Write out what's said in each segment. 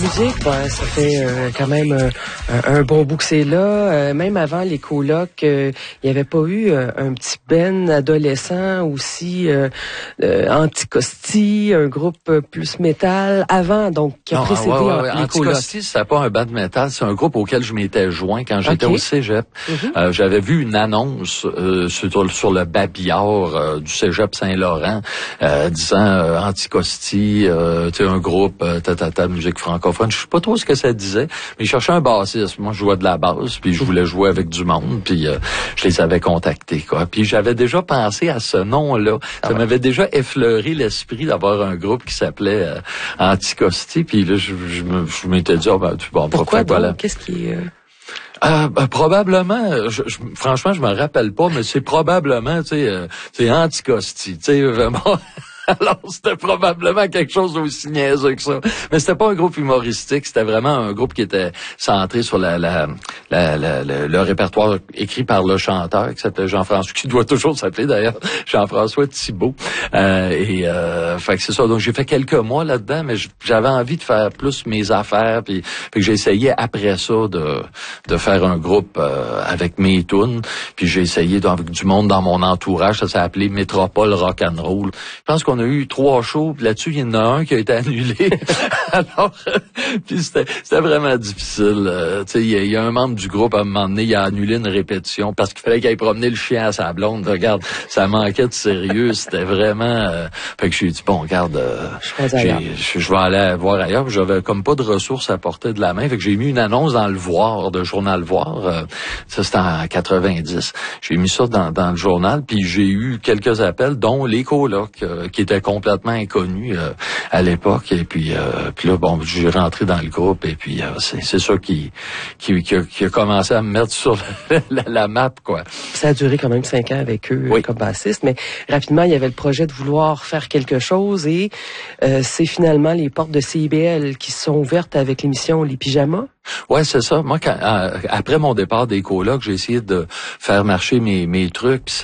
Musique, ben, ça fait quand même un bon bout que c'est là. Même avant les colocs, il n'y avait pas eu un petit ben adolescent aussi, Anticosti, un groupe plus métal avant, donc qui a précédé les colocs. Anticosti, c'est pas un band métal, c'est un groupe auquel je m'étais joint quand j'étais au cégep. J'avais vu une annonce sur le babillard du cégep Saint-Laurent disant Anticosti, tu sais, un groupe musique francophone. Je sais pas trop ce que ça disait, mais je cherchais un bassiste. Moi, je jouais de la basse, puis je voulais jouer avec du monde, puis je les avais contactés, quoi. Puis j'avais déjà pensé à ce nom-là. Ça m'avait déjà effleuré l'esprit d'avoir un groupe qui s'appelait Anticosti, puis là, je m'étais dit, pourquoi donc? Qu'est-ce qui probablement, franchement, je me rappelle pas, mais c'est probablement, tu sais, c'est Anticosti, tu sais, vraiment. Alors, c'était probablement quelque chose d'aussi niaiseux que ça. Mais c'était pas un groupe humoristique, c'était vraiment un groupe qui était centré sur le répertoire écrit par le chanteur qui s'appelait Jean-François, qui doit toujours s'appeler d'ailleurs Jean-François Thibault. Fait que c'est ça. Donc, j'ai fait quelques mois là-dedans, mais j'avais envie de faire plus mes affaires, puis que j'ai essayé après ça de faire un groupe avec mes tunes, puis j'ai essayé avec du monde dans mon entourage. Ça s'est appelé Métropole Rock'n'Roll. Je pense qu'on a eu 3 shows, puis là-dessus, il y en a un qui a été annulé. Alors, puis c'était vraiment difficile. Tu sais, il y a un membre du groupe, à un moment donné, il a annulé une répétition parce qu'il fallait qu'il aille promener le chien à sa blonde. Regarde, ça manquait de sérieux. C'était vraiment... fait que j'ai dit, bon, regarde, je vais aller voir ailleurs. J'avais comme pas de ressources à portée de la main. Fait que j'ai mis une annonce dans le Voir, de Journal Voir. Ça, c'était en 90. J'ai mis ça dans le journal, puis j'ai eu quelques appels, dont les colocs, qui étaient complètement inconnus à l'époque. Et puis là, bon, j'ai rentré dans le groupe, et puis c'est ça qui a commencé à me mettre sur la map, quoi. Ça a duré quand même 5 ans avec eux comme bassiste, mais rapidement, il y avait le projet de vouloir faire quelque chose, et c'est finalement les portes de CIBL qui sont ouvertes avec l'émission Les Pyjamas. Ouais, c'est ça. Moi, après mon départ des colocs, j'ai essayé de faire marcher mes trucs, puis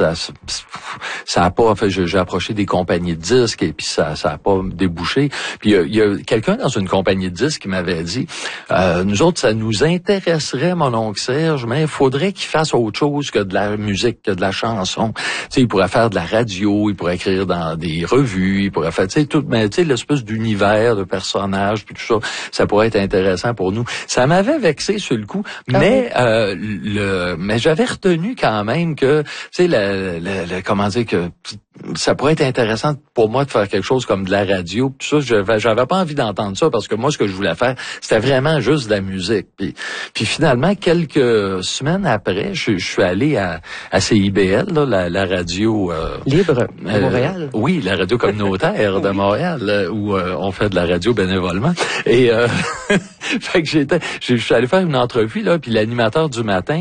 ça a pas. En fait, j'ai approché des compagnies de disques, et puis ça a pas débouché. Puis il y a quelqu'un dans une compagnie de disques qui m'avait dit, nous autres, ça nous intéresserait, mon oncle Serge, mais il faudrait qu'il fasse autre chose que de la musique, que de la chanson. Tu sais, il pourrait faire de la radio, il pourrait écrire dans des revues, il pourrait faire, tu sais, tout, mais tu sais, l'espèce d'univers de personnages, puis tout ça, ça pourrait être intéressant pour nous. Ça m'avait vexé sur le coup, mais j'avais retenu quand même que, tu sais, comment dire, que ça pourrait être intéressant pour moi de faire quelque chose comme de la radio, tout ça. J'avais pas envie d'entendre ça, parce que moi, ce que je voulais faire, c'était vraiment juste de la musique. Puis finalement, quelques semaines après, je suis allé à CIBL, là, la radio libre de Montréal. Oui, la radio communautaire de Montréal, où on fait de la radio bénévolement. Et fait que je suis allé faire une entrevue, là, puis l'animateur du matin,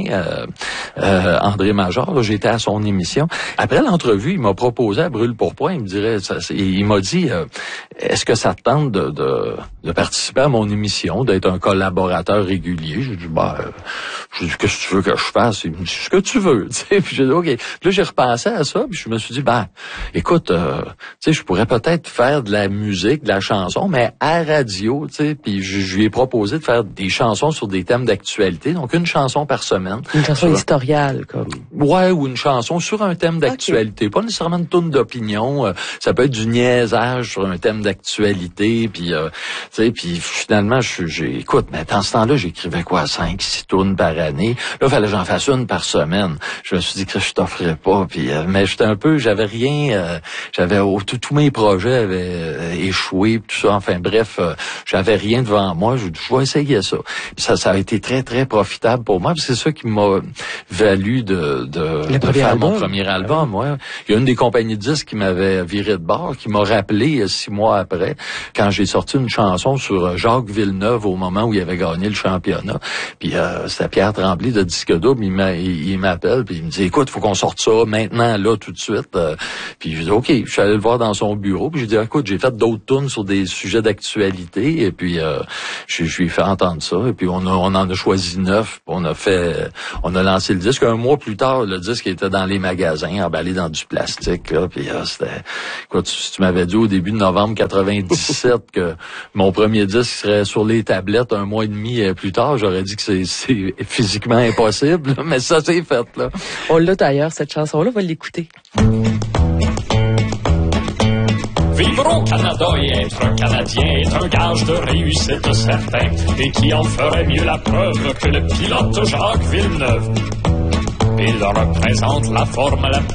André Major, là, j'étais à son émission. Après l'entrevue, il m'a proposé à brûle-pourpoint, il m'a dit, est-ce que ça te tente de participer à mon émission, d'être un collaborateur régulier? J'ai dit, qu'est-ce que tu veux que je fasse? Il me dit, ce que tu veux, tu sais. Puis j'ai dit, OK. Puis là, j'ai repensé à ça, puis je me suis dit, écoute, tu sais, je pourrais peut-être faire de la musique, de la chanson, mais à radio, tu sais. Puis je lui ai proposé de faire des chansons sur des thèmes d'actualité, donc une chanson par semaine. Une chanson historiale, comme. Ouais, ou une chanson sur un thème d'actualité, pas nécessairement une tourne d'opinion, ça peut être du niaisage sur un thème d'actualité, puis tu sais, puis finalement écoute, mais dans ce temps-là, j'écrivais 5-6 tournes par année. Là, fallait que j'en fasse une par semaine. Je me suis dit que je t'offrais pas, puis mais j'avais rien, tous mes projets avaient échoué, tout ça. Enfin bref, j'avais rien devant moi. Je vais essayer ça. Ça a été très très profitable pour moi. C'est ça qui m'a valu de faire mon premier album. Ouais. Il y a une des compagnies de disques qui m'avait viré de bord, qui m'a rappelé 6 mois après, quand j'ai sorti une chanson sur Jacques Villeneuve au moment où il avait gagné le championnat. Puis c'était Pierre Tremblay de Disque Double, il m'appelle, puis il me dit, écoute, faut qu'on sorte ça maintenant, là, tout de suite. Puis je dis, OK, je suis allé le voir dans son bureau, puis j'ai dit, écoute, j'ai fait d'autres tunes sur des sujets d'actualité, et puis je je lui ai fait entendre ça. Et puis, on en a choisi 9. On a lancé le disque. Un mois plus tard, le disque était dans les magasins, emballé dans du plastique. Là, puis c'était... Écoute, si tu m'avais dit au début de novembre 97 que mon premier disque serait sur les tablettes un mois et demi plus tard, j'aurais dit que c'est physiquement impossible. Mais ça, c'est fait, là. On l'a d'ailleurs, cette chanson-là. On va l'écouter. Vivre au Canada et être Canadien est un gage de réussite certain. Et qui en ferait mieux la preuve que le pilote Jacques Villeneuve. Il représente la forme la